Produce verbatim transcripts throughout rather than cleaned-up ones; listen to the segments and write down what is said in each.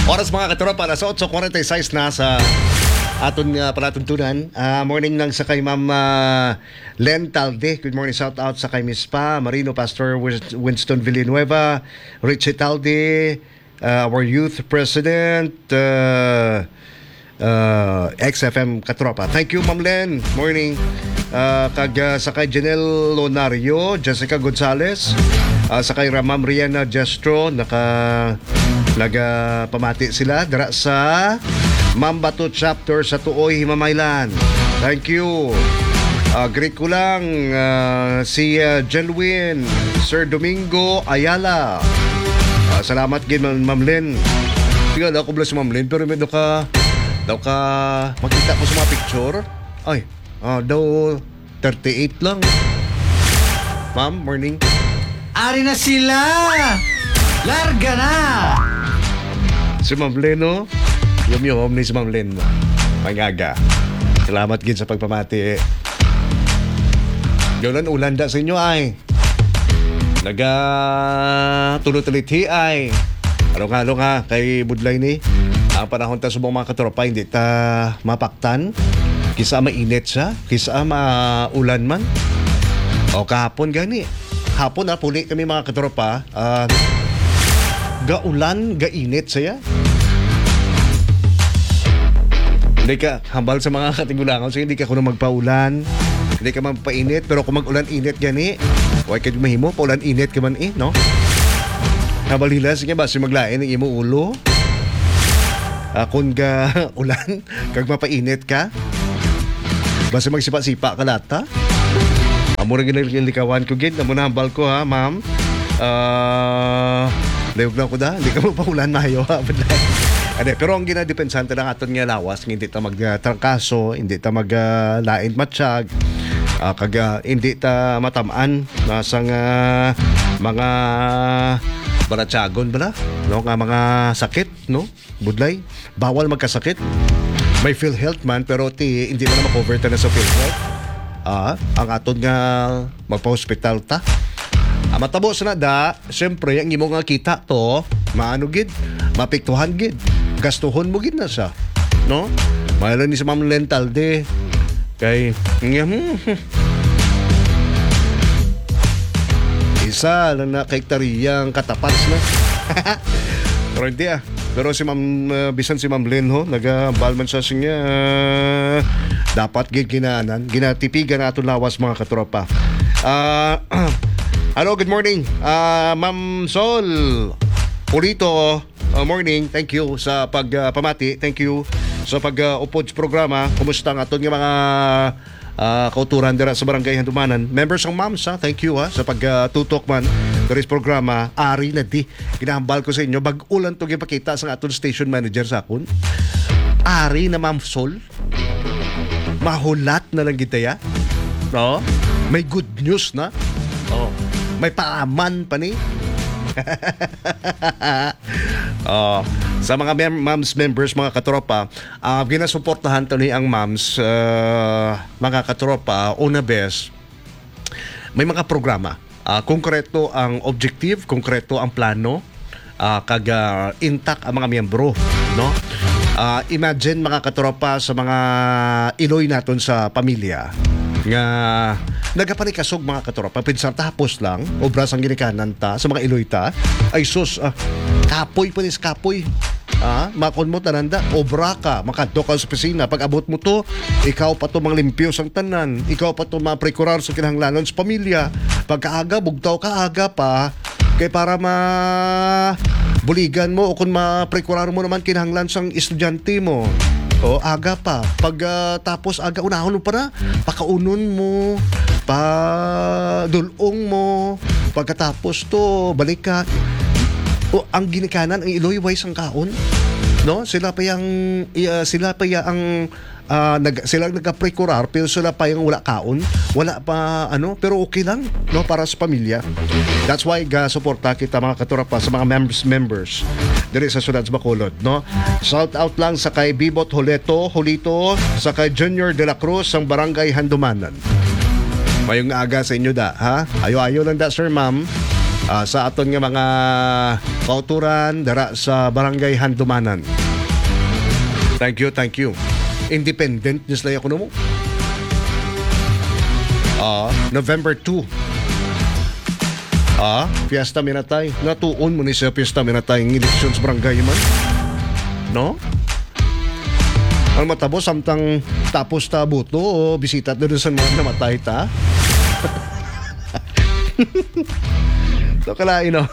Oras mga katropa, alas eight forty-six na sa aton uh, palatuntunan. Uh, morning lang sa kay Ma'am uh, Len Talde. Good morning, shout out sa kay Miss Pa, Marino, Pastor Winston Villanueva, Richie Talde, uh, our youth president, uh, uh, X F M katropa. Thank you Ma'am Len. Morning. Uh, kag uh, sa kay Janelle Lonario, Jessica Gonzalez, uh, sa kay Ma'am Rihanna Jestro, naka nagapamati sila dara sa Mambato chapter sa Tuoy, Himamaylan. Thank you. Uh, greet ko lang uh, si uh, Jelwin, Sir Domingo Ayala. Uh, salamat gin Ma'am Len. Tiga daw ko bless Ma'am Len, pero may daw ka daw ka makita ko sa mga picture. Ay, uh, daw thirty-eight lang. Ma'am, morning. Ari na sila! Larga na! Si Ma'am Len, no? Yum-yum ni si Ma'am Len. Mangaga. Salamat gid sa pagpamati. Yolan ulanda sa inyo ay. Naga tulot-tuliti ay. Ano nga kay Budlay ni. Ang panahon ta subong mga katropa hindi ta mapaktan. Kisa mainit siya, kisa maulan man. O kahapon gani. Hapon na puli kami mga katropa. Uh, gaulan, gainit saya. Hindi ka hambal sa mga katigulangan, so hindi ka kuno magpaulan, hindi ka magpainit, pero kung mag-ulan-init gani, huwag ka mahimo, paulan-init ka man eh, no? Hambal hila, sige ba, si maglain ng imo ulo? Uh, kung ga ulan, kag mapainit ka, basta magsipa-sipa ka lata? Amo rin ginalikawan ko gid, amo na hambal ko ha, ma'am. Ah... Uh, Layog lang ko da, hindi ka mo pa ulan mayo ha. Ade, pero ang ginadepensante ng aton nga lawas, hindi ta magtrangkaso, hindi ta maglain uh, matsyag, uh, kag uh, hindi ta matamaan nasa nga mga baratsagon ba na? No? Nga mga sakit, no? Budlay, bawal magkasakit. May PhilHealth man, pero ti, hindi mo na makover ta na sa PhilHealth. Uh, ang aton nga magpa-hospital ta. Ah, matabos na da, siyempre, ang imo nga kita to, maano gid, mapiktuhan gid, gastuhon mo gid na siya, no? Mayroon ni si Ma'am Len Talde, kay, hmm, isa lang na kahektaryang katapat na. Pero hindi ah. Pero si Ma'am, uh, bisan si Ma'am Len ho, nag-balman siya siya, uh, dapat gid ginaanan, ginatipigan na itong lawas mga katropa. Ah, uh, Hello, good morning. Uh, Ma'am Sol Purito, uh, morning. Thank you sa pagpamati. Uh, Thank you sa pag-upod uh, programa. Kumusta ang aton ng mga uh, kauturan dira sa Barangay Handumanan. Members ng Ma'ams, ha? Thank you ha, sa pagtutok uh, man. There is programa. Ari na di. Ginahambal ko sa inyo. Bag-ulan itong ipakita sa aton station manager sa akon. Ari na Ma'am Sol. Mahulat na lang kita ya. No? May good news na. Oh. May paaman pa ni. uh, sa mga mem- moms members, mga katropa, uh, ginasuportahan to ni ang moms, uh, mga katropa, una best, may mga programa. Uh, konkreto ang objective, konkreto ang plano, uh, kag uh, intact ang mga miyembro, no? Uh, imagine mga katropa sa mga iloy naton sa pamilya nga nagapanikasog mga katropa, pinsan tapos lang obras ang ginikanan ta sa mga iloy ta ay sus, ah, kapoy pa nis kapoy, ah, makon mo tananda obra ka, makadto ka sa opisina, pag abot mo to ikaw pa to mga limpyo sang tanan, ikaw pa to maprekurar sa kinahanglanon sa pamilya, pagkaaga bugtaw ka aga pa kay para ma buligan mo o kung maprekurar mo naman kinahanglan sang estudyante mo. O aga pa. Pag uh, tapos aga unahon mo pa na, pakaunon mo, pa dulong mo. Pagkatapos to, balik ka. O ang ginikanan ang iloy wise ang kaon. No? Sila pa yang uh, sila pa yang uh, nag, sila nagka-prekurar pero sila pa yung wala kaon, wala pa ano, pero okay lang, no, para sa pamilya. That's why ga suporta kita mga katropa sa mga members members diri sa Sunad Bacolod, no. Shout out lang sa kay Bibot Holeto, Holito, sa kay Junior De La Cruz sang Barangay Handumanan. Mayong aga sa inyo da, ha? Ayo-ayo lang da, sir, ma'am. ah, sa aton nga mga kauturan dara sa Barangay Handumanan. Thank you, thank you. Independent nis lay ako mo. Ah, November two. Ah, Fiesta Minatay. Natuon mo ni sa Fiesta Minatay ng eleksyon sa barangay man. No? Ang matabo samtang tapos ta buto o bisita doon sa mga namatay ta. So kalain no.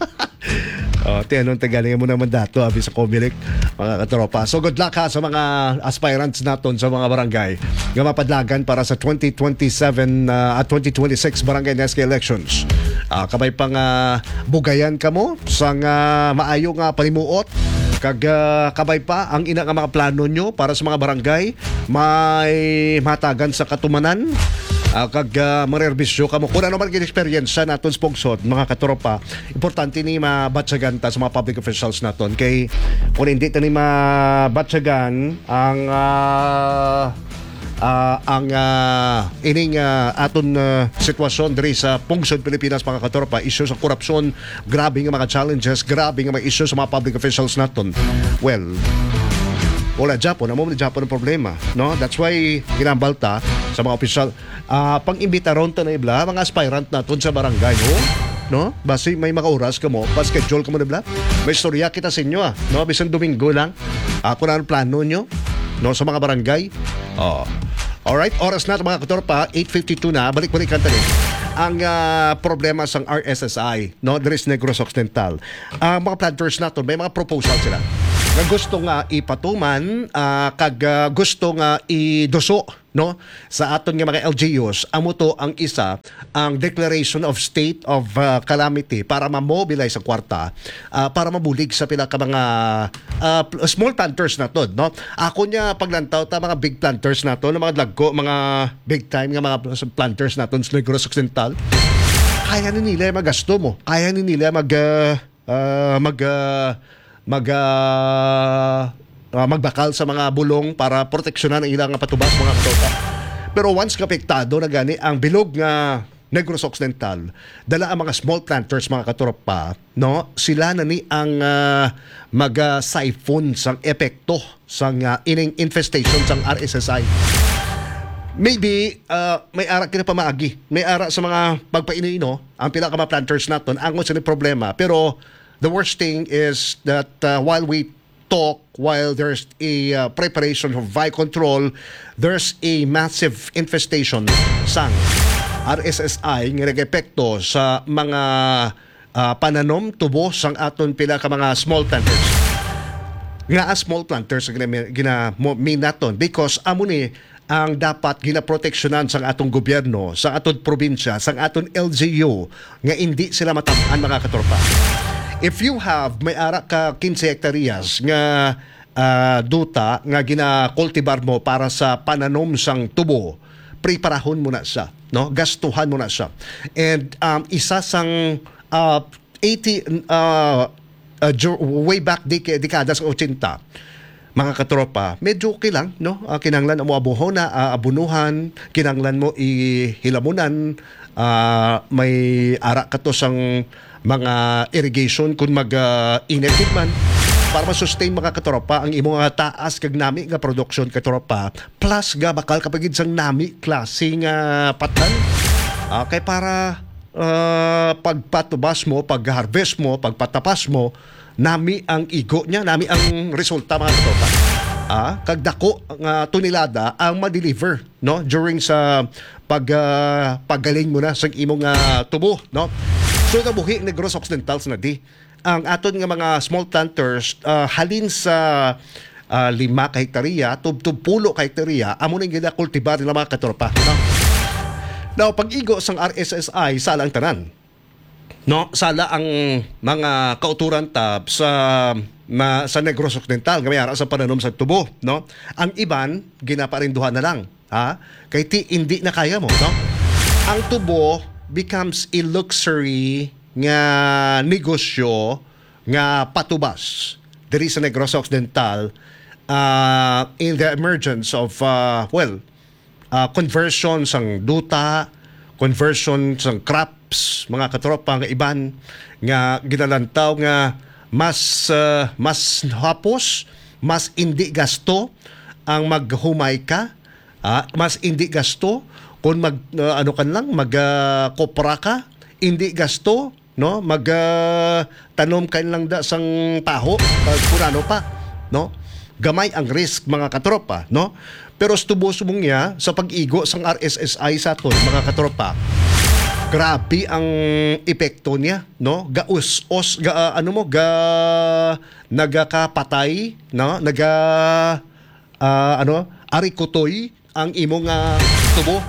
Oh, tinanong tagaling mo naman dato abi sa Comelec mga katropa. So good luck ha sa mga aspirants naton sa mga barangay nga mapadlagan para sa twenty twenty-seven uh, at twenty twenty-six barangay N E S C elections. Uh, kabay pang uh, bugayan kamo sa uh, maayo nga panimuot kag uh, kabay pa ang ina nga mga plano nyo para sa mga barangay may matagan sa katumanan. Uh, kag uh, marerbisyo kamo kung ano man experience sa naton spogsod mga katropa, importante ni mabatsagan ta sa mga public officials naton kay kung hindi ta ni mabatsagan ang uh, uh, ang uh, ining uh, aton uh, sitwasyon diri sa pungsod Pilipinas mga katropa, issue sa korupsyon, grabe nga mga challenges, grabe nga mga issue sa mga public officials naton. Well, wala Japon, amo ni Japon ang problema, no? That's why ginambalta sa mga opisyal uh, pang-imbita ron ta na ibla mga aspirant naton sa barangay, no? No? Basi may mga oras ka mo, pa-schedule ka mo na ibla. May istorya kita sa inyo, ah, no? Bisan Domingo lang. Uh, kung ano plano nyo, no? Sa mga barangay. Oh. Alright, oras na mga katorpa, eight fifty-two na. Balik-balik kanta rin. Ang uh, problema sa R S S I, no? There is Negros Occidental. Ang uh, mga planters naton, may mga proposal sila nga gusto nga ipatuman uh, kag uh, gusto nga iduso, no, sa aton nga mga L G Us. Amo to ang isa ang declaration of state of uh, calamity para ma-mobilize ang kwarta uh, para mabulig sa pila ka mga uh, small planters naton, no. Ako nya paglantaw ta mga big planters naton, mga dagko, mga big time nga mga planters naton sa Negros Occidental. Kaya ni nila magasto mo. Kaya ni nila mag uh, uh, mag uh, mag uh, uh, magbakal sa mga bulong para proteksyonan ang ilang patubas mga katota. Pero once kapektado na gani ang bilog nga Negros Occidental, dala ang mga small planters mga katropa, no, sila na ni ang uh, mag-siphon uh, sang epekto sang uh, ining infestation sang R S S I. Maybe uh, may ara kina pamaagi, may ara sa mga pagpainino ang pila ka mga planters naton angon sa ni problema. Pero the worst thing is that uh, while we talk, while there's a uh, preparation of vi control, there's a massive infestation sang R S S I nga nag-epekto sa mga uh, pananom, tubo sang aton pila ka mga small planters. Nga as small planters gina, gina minaton because amo ni ang dapat ginaproteksyonan sa atong gobyerno, sa atong probinsya, sa atong L G U nga hindi sila matabaan mga katropa. If you have may ara ka fifteen hektaryas nga uh, duta nga gina-cultivar mo para sa pananom sang tubo, preparahon mo na siya, no? Gastuhan mo na siya. And um, isa sang uh, eighty uh, uh, way back dek- dekadas eighty, mga katropa, medyo okay lang, no? Uh, kinanglan mo abuhon na uh, abunuhan, kinanglan mo ihilamunan, uh, may ara ka to sang mga irrigation kung mag-inactive uh, man para ma-sustain mga katropa ang imong uh, taas kag nami nga production katropa plus ga bakal kapagid sang nami klaseng uh, patan uh, kay para uh, pagpatubas mo, pag-harvest mo, pagpatapas mo, nami ang igo niya, nami ang resulta mga katropa. Ah, kag dako nga uh, tunilada ang ma-deliver, no, during sa pag uh, paggaling mo na sa imong uh, tubo, no. So nabuhi ni Negros Occidental na di ang aton nga mga small planters uh, halin sa uh, lima ka hektarya tub-tub pulo ka hektarya amo ning gina-kultibar nila mga katropa, no. Now pag-igo sang R S S I sala ang tanan, no, sala ang mga kauturan tab sa ma, sa Negros Occidental nga may ara sa pananom sa tubo, no. Ang iban ginaparinduhan na lang, ha, kay ti hindi na kaya mo, no. Ang tubo becomes a luxury nga negosyo nga patubas diri sa Negros Occidental uh, in the emergence of uh, well uh, conversion sang duta, conversion sang crop apps mga katropa nga iban nga ginalantaw nga mas uh, mas hapos, mas hindi gasto ang maghumay ka, ah, mas hindi gasto kung mag uh, ano kan lang mag uh, kopra ka, hindi gasto no mag uh, tanom kain lang da sang taho pag kurano pa no, gamay ang risk mga katropa no. Pero stubos-subong niya sa pag-igo sang R S S I sa aton mga katropa, grabe ang epekto niya no, gaus-os ga uh, ano mo ga nagakapatay no, naga uh, ano arikutoy ang imong uh, tubo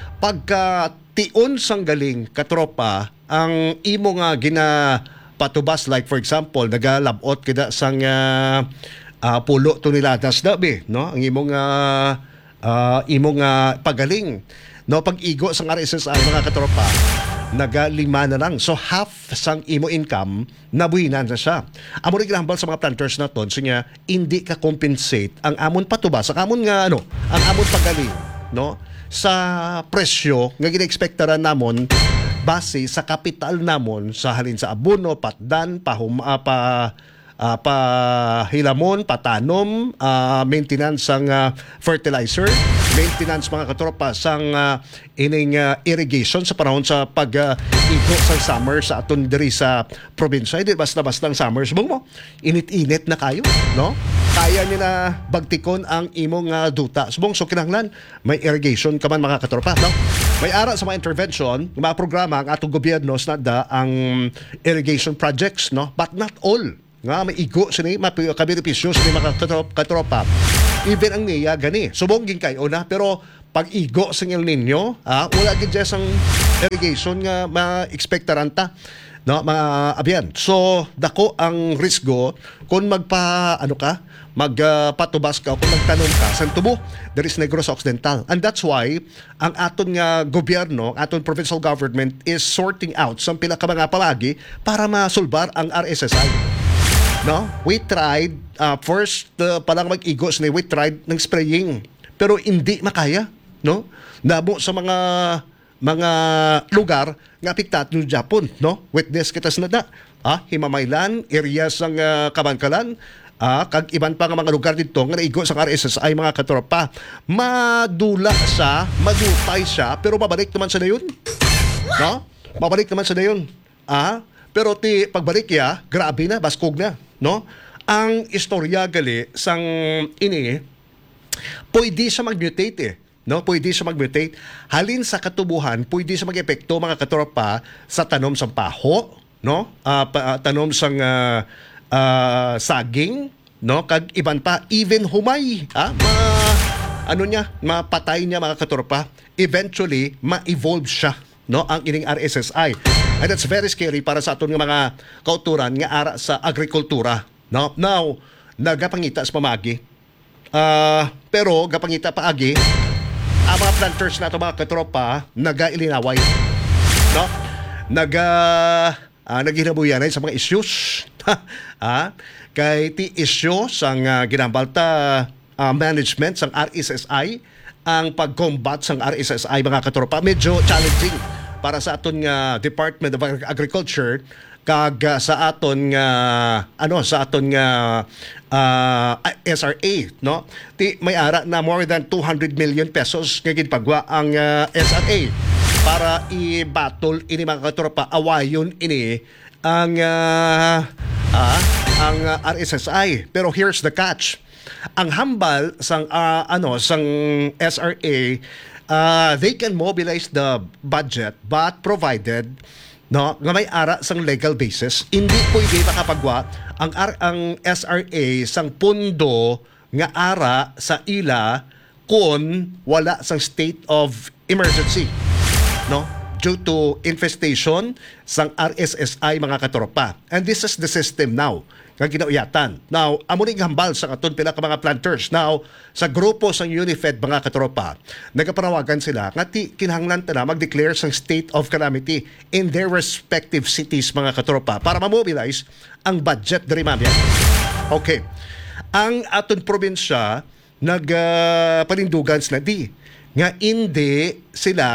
pagka tion sang galing katropa ang imo nga ginapatubas, like for example nagalabot kita sang uh, uh, pulo toneladas dabi no, ang imong uh, uh, imong uh, pagaling no, pag-igo sang R S S I mga katropa naga lima na lang, so half sang imo income nabuhinan na siya. Amo rin ginahambal sa mga planters na ton, so niya hindi ka compensate ang amon patubas, ang amon nga ano, ang amon pagaling no sa presyo nga gina-expectaran namon base sa kapital namon sa halin sa abono, patdan, pahum, uh, pa uh, pahilamon, patanom, uh, maintenance sang uh, fertilizer, maintenance mga katropa sang uh, ining uh, irrigation sa panahon sa pag-igo uh, sa summer sa aton diri sa probinsya. Di basta-basta ang summer subong mo init-init na kayo no, kaya niya na bagtikon ang imong uh, duta subong, so kinahanglan may irrigation ka man mga katropa no. May ara sa mga intervention, mga programa ang atong gobyerno sa nada ang irrigation projects no, but not all nga may igo sini mapibenepisyo sini mga katropa. Even ang niya gani subong gin kayo na, pero pag igo sa El Nino ah, wala gid sang irrigation nga ma-expectaranta no mga abyan. So dako ang risgo kung magpa ano ka magpatubas uh, ka o kung magtanom ka sa tubo there is Negros Occidental, and that's why ang aton nga gobyerno, aton provincial government is sorting out sa pila ka mga palagi para masulbar ang R S S I no. We tried uh, first uh, palang mag-igos ni we tried ng spraying pero hindi makaya no, nabo sa mga mga lugar nga apektado ng Japon no, witness kita sa nada ah, Himamaylan, areas ng uh, Kabankalan, ah, kag iban pa nga mga lugar dito nga naigo sa R S S I mga katropa, madula sa madutay siya pero mabalik naman sa dayon no, mabalik naman sa dayon ah, pero ti pagbalik ya grabe na, baskog na no. Ang istorya gali sang ini pwede siya mag-mutate eh no, pwede siya mag-mutate halin sa katubuhan, pwede siya mag-epekto mga katropa sa tanom sang paho no, uh, pa, uh, tanom sang uh, uh, saging no, kag iban pa even humay ah, ma ano niya mapatay niya mga katropa, eventually ma-evolve siya no ang ining R S S I, and that's very scary para sa aton nga mga kauturan nga ara sa agrikultura no. Now nagapangita sa pamagi uh, pero gapangita paagi ang mga planters nato mga katropa nagailinaway no, naga uh, naghinabuyanay sa mga issues ah, kay ti issue sang uh, ginambalta uh, management sang R S S I, ang pag-combat sang R S S I mga katropa medyo challenging para sa aton nga Department of Agriculture kag uh, sa aton nga ano sa aton nga uh, S R A no. Ti may ara na more than two hundred million pesos nga ginpagwa ang uh, S R A para i-battle ini mga katropa awayon ini ang uh, ah, ang uh, R S S I. Pero here's the catch. Ang hambal sang uh, ano sang S R A, uh, they can mobilize the budget but provided no nga may ara sang legal basis, hindi pwede makapagwa ang R, ang S R A sang pundo nga ara sa ila kung wala sang state of emergency no, due to infestation sang R S S I mga katropa. And this is the system now nga ginauyatan. Now, amo ning hambal sa aton pila ka mga planters. Now, sa grupo sang UNIFED mga katropa, nagapanawagan sila nga ti kinahanglan ta na mag-declare sang state of calamity in their respective cities mga katropa para ma-mobilize ang budget diri mamaya. Okay. Ang aton probinsya nagpanindugan uh, sila di nga hindi sila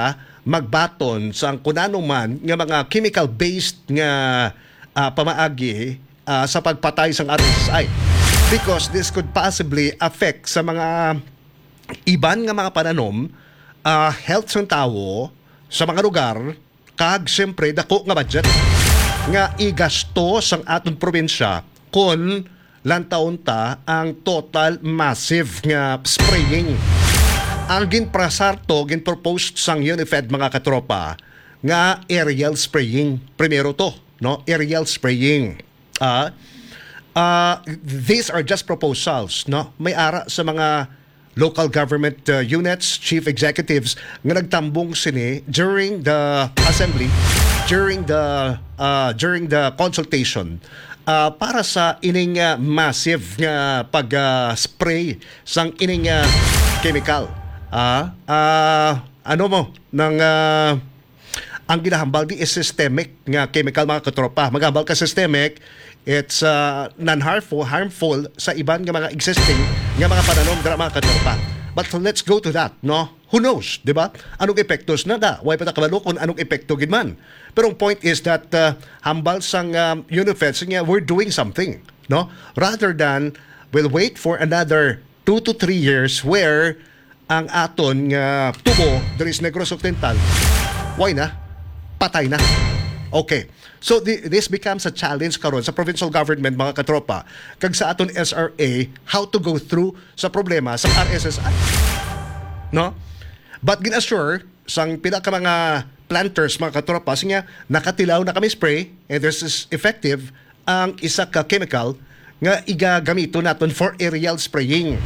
magbaton sa kunano man nga mga chemical based nga ah, pamaagi ah, sa pagpatay sang R S S I, because this could possibly affect sa mga iban nga mga pananom, ah, health sang tawo sa mga lugar, kag siyempre dako nga budget nga igasto sang aton probinsya kung lantaon ta ang total massive nga spraying. Ang ginprasar to, ginproposed sang UNIFED mga katropa nga aerial spraying. Primero to, no? Aerial spraying. Ah, ah, these are just proposals, no? May ara sa mga local government uh, units, chief executives nga nagtambong sini during the assembly, during the uh, during the consultation uh, para sa ining uh, massive nga pag-spray sang ining uh, chemical. Ah, ah, ano mo ng uh, ang ginahambal di is systemic nga chemical mga katropa. Magahambal ka systemic, it's uh, non-harmful, harmful sa iban nga mga existing nga mga pananom dira mga katropa. But let's go to that, no? Who knows, di ba? Anong epektos na da? Way pa ta kabalo kung anong epekto gid man. Pero ang point is that uh, hambal sang um, UNIFED nga we're doing something, no? Rather than we'll wait for another two to three years where ang aton nga tubo there is Negros Occidental, why na? Patay na. Okay. So the, this becomes a challenge karon sa provincial government mga katropa kag sa aton S R A how to go through sa problema sa R S S I. No? But ginassure sang pila ka mga planters mga katropa sinya nakatilaw na kami spray and this is effective ang isa ka chemical nga igagamito naton for aerial spraying.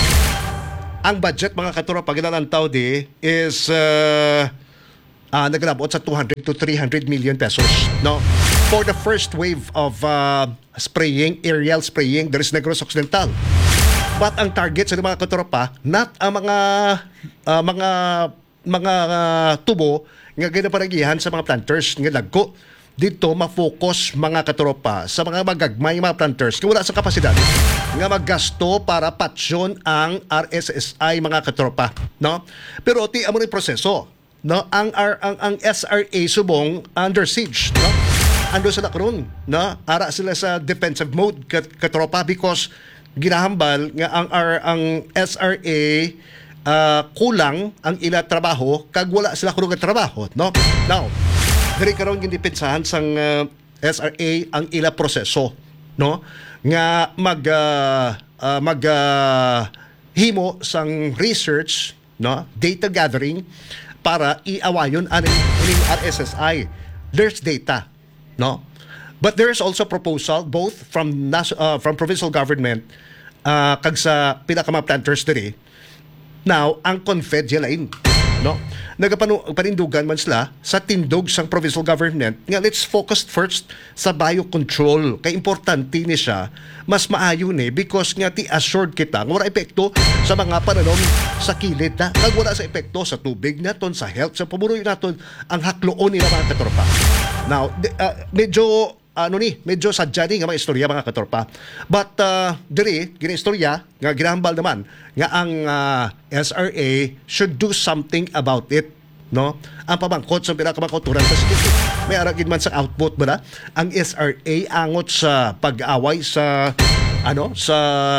Ang budget mga katropa ginalantaw di is uh, uh, naglabot sa two hundred to three hundred million pesos, no? For the first wave of uh, spraying, aerial spraying, there is Negros Occidental. But ang target sa mga katropa, not ang mga uh, mga mga uh, tubo nga ginaparagihan sa mga planters nga lagko. Dito ma-focus mga katropa sa mga magagmay mga planters nga wala sa kapasidad nga maggasto para patsyon ang R S S I mga katropa, no? Pero ti amo ni proseso, no? Ang R, ang ang S R A subong under siege, no? Ando sila karon, no? Ara sila sa defensive mode kat, katropa because ginahambal nga ang R, ang S R A uh, kulang ang ila trabaho kag wala sila kuno nga trabaho, no? Now, diri karon gindepensahan sang uh, S R A ang ila proseso, no? Nga mag uh, uh, mag uh, himo sang research, no? Data gathering para iawayon aning ining R S S I. There's data, no? But there's also proposal both from nas- uh, from provincial government uh, kag sa pila ka mga planters diri. Now, ang Confed lain, no? Nagapanindugan man sila sa tindog sang provincial government nga let's focus first sa biocontrol. Kay importante ni siya, mas maayo ni because nga ti assured kita nga wala epekto sa mga pananom sa kilid na kag wala sa epekto sa tubig naton, sa health, sa pamunuy naton ang hakloon nila mga katropa. Now, di, uh, medyo ano ni, medyo sadya ni nga mga istorya mga katropa. But uh, diri, gina-istorya, nga ginahambal naman, nga ang uh, S R A should do something about it. No? Ang pamangkot sa pinakamangkoturan sa sige, may aragin man sa output ba na? Ang S R A angot sa pag-away sa ano sa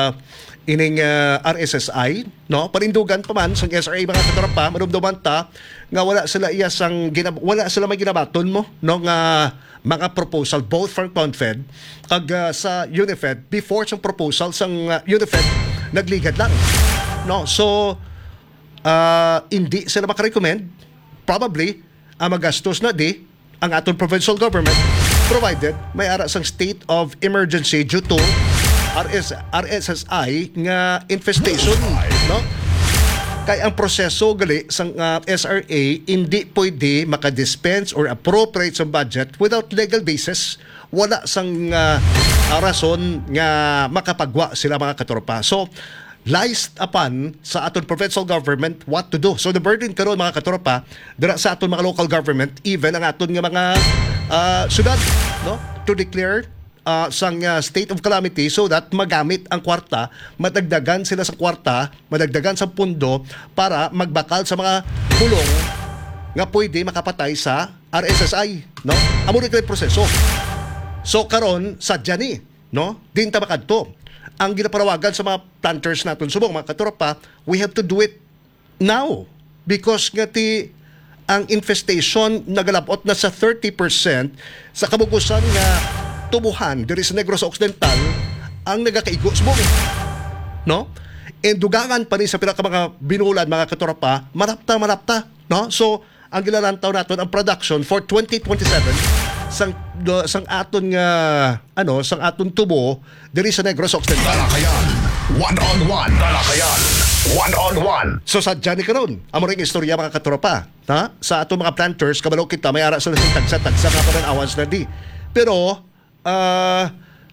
ining uh, R S S I, no? Panindugan pa man sa S R A mga katropa, madumduman ta nga wala sila iya sang ginab- wala sila may ginabaton mo no nga mga proposal both from Confed kag uh, sa UNIFED before sa proposal sang uh, UNIFED nagligad lang, no? So uh, hindi sila makarecommend probably ang magastos na di ang aton provincial government provided may ara sang state of emergency due to R S R S S I nga infestation, no? Kay ang proseso gali sang uh, S R A hindi pwede makadispense or appropriate sa budget without legal basis. Wala sang uh, rason nga makapagwa sila mga katropa. So lies upon sa aton provincial government what to do. So the burden karon mga katropa dira sa aton mga local government, even ang aton nga mga uh, syudad, no, to declare Uh, sang uh, state of calamity so that magamit ang kwarta, madagdagan sila sa kwarta, madagdagan sa pundo para magbakal sa mga pulong nga pwede makapatay sa R S S I, no? Amo rin kay proseso. So karon sadya ni, no? Din ta makadto. Ang ginaparawagan sa mga planters naton subong mga katropa, we have to do it now because nga ti ang infestation nagalabot na sa thirty percent sa kabugusan nga tubuhan diri sa Negros Occidental ang nagakaigo subong, no? And dugangan pa rin sa pinaka mga binulan mga katropa, marapta marapta, no? So ang gilalantaw naton ang production for twenty twenty-seven sang do, sang aton nga ano sang aton tubo diri sa Negros Occidental. Talakayan, one on one. Talakayan, one on one. So sadya ni karon amo ring istorya mga katropa, ha? Sa aton mga planters kabalo kita may ara sila sa tagsa-tagsa nga panan-awan sila di. Pero ah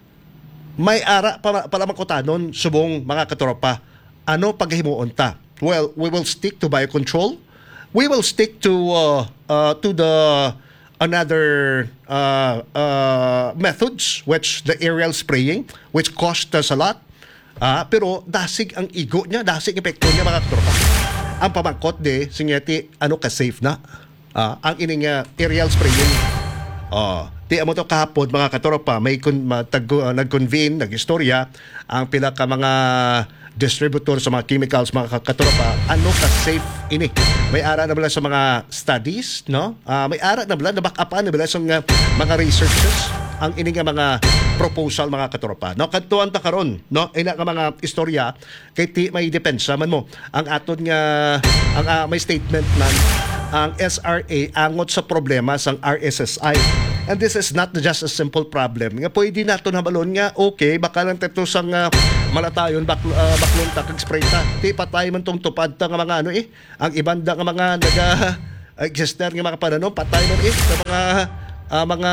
may ara para para makutanon subong mga katropa. Ano paghimuon ta? Well, we will stick to biocontrol. We will stick to uh, uh, to the another uh, uh, methods, which the aerial spraying, which cost us a lot. Ah, pero dasig ang igo niya, dasig epekto niya mga katropa. Ang pamangkot de, sinyati, ano ka safe na? Ah, ang ining uh, aerial spraying. Oh, di amo to kahapon mga katropa, may kun, matag, uh, nag-convene, nag-istorya ang pila ka mga distributor sa mga chemicals mga katropa, ano ka safe ini. May ara na bala sa mga studies, no? Uh, may ara na bala, na back up na bala sa mga, mga researchers ang ini nga mga proposal mga katropa. No, kadtuan ta karon, no? Ina nga mga istorya kay ti may depensa man mo. Ang aton nga ang uh, may statement man ang S R A angot sa problema sang R S S I. And this is not just a simple problem. Nga pwede nato nabalon nga okay baka lang teto sang uh, malatayon bak, uh, baklon ta kag spray ta. Ti patay man tong tupad ta nga mga ano eh. Ang ibanda nga mga naga uh, exister nga mga pananom patay man eh sa mga uh, mga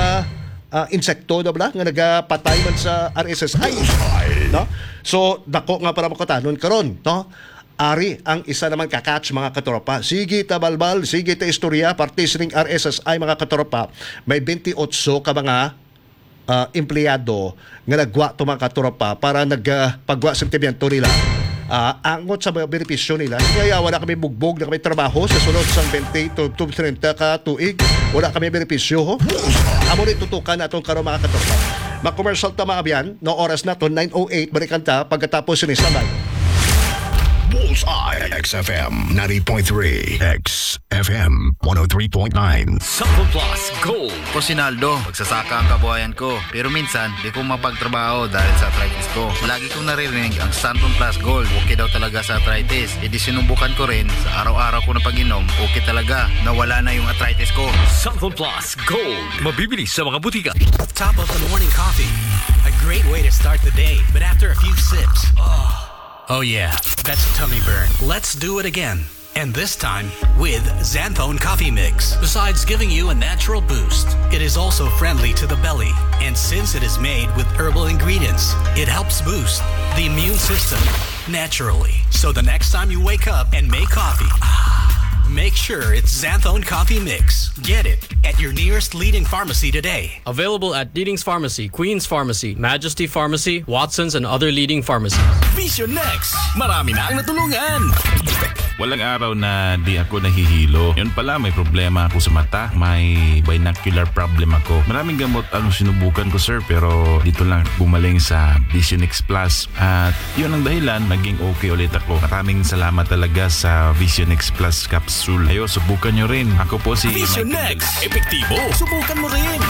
uh, insekto na bala nga nagapatay man sa R S S I, no? So dako nga para makatanon karon, no? Ari ang isa naman kakatch mga katropa. Sige ta balbal, sige ta istorya partis ring R S S I mga katropa. May twenty-eight ka mga uh, empleyado nga nagwa to mga katropa para nagpagwa uh, sentimiento nila. Uh, angot sa benepisyo nila. Kaya wala kami bugbog na kami trabaho sa sunod sang twenty to thirty ka tuig. Wala kami benepisyo ho. Amo rin tutukan natong karon mga katropa. Mag-commercial ta mga abyan, no oras nato nine oh eight balikan ta pagkatapos ni Sabay. Bullseye X F M ninety point three, X F M one oh three point nine. Sample Plus Gold. Ako si Naldo, magsasaka ang kabuhayan ko. Pero minsan, di ko mapagtrabaho dahil sa arthritis ko. Lagi kong naririnig ang Santon Plus Gold. Okay daw talaga sa arthritis. E di sinubukan ko rin sa araw-araw ko na pag-inom. Okay talaga, nawala na yung arthritis ko. Sample Plus Gold. Mabibili sa mga butika. Top of the morning coffee. A great way to start the day. But after a few sips, oh, oh yeah, that's a tummy burn. Let's do it again. And this time with Xanthone Coffee Mix. Besides giving you a natural boost, it is also friendly to the belly. And since it is made with herbal ingredients, it helps boost the immune system naturally. So the next time you wake up and make coffee, make sure it's Xanthone Coffee Mix. Get it at your nearest leading pharmacy today. Available at Leading's Pharmacy, Queen's Pharmacy, Majesty Pharmacy, Watson's, and other leading pharmacies. Vision Next! Marami na ang natulungan! Walang araw na di ako nahihilo. Yun pala, may problema ako sa mata. May binocular problem ako. Maraming gamot ang sinubukan ko, sir, pero dito lang gumaling sa Vision X Plus. At yun ang dahilan, naging okay ulit ako. Maraming salamat talaga sa Vision X Plus capsule. Ayo, subukan nyo rin. Ako po si Vision Michael Next! Epektibo! Subukan mo rin!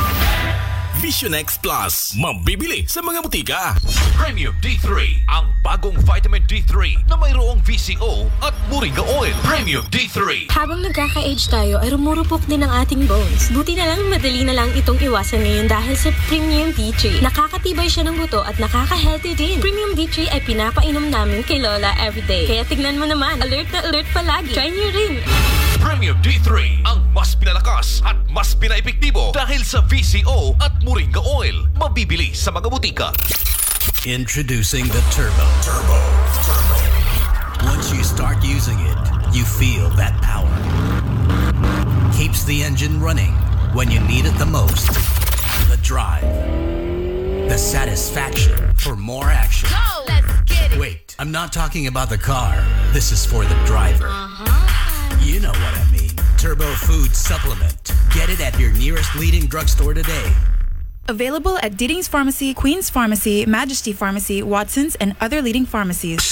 Vision X Plus. Mabibili sa mga butika. Premium D three. Ang bagong vitamin D three na mayroong V C O at Moringa Oil. Premium D three. Habang nagkaka-age tayo ay rumurupok din ang ating bones. Buti na lang madali na lang itong iwasan ngayon dahil sa Premium D three. Nakakatibay siya ng buto at nakaka-healthy din. Premium D three ay pinapainom namin kay Lola everyday. Kaya tignan mo naman, alert na alert palagi. Try niyo rin. Premium D three. Ang mas pinalakas at mas pinaepektibo dahil sa V C O at Moringa Oil. Mabibili sa mga butika. Introducing the Turbo. Turbo. Turbo. Once you start using it, you feel that power. Keeps the engine running when you need it the most. The drive. The satisfaction for more action. Go! Let's get it! Wait, I'm not talking about the car. This is for the driver. Uh-huh. You know what I mean. Turbo Food Supplement. Get it at your nearest leading drugstore today. Available at Diddings Pharmacy, Queen's Pharmacy, Majesty Pharmacy, Watson's, and other leading pharmacies.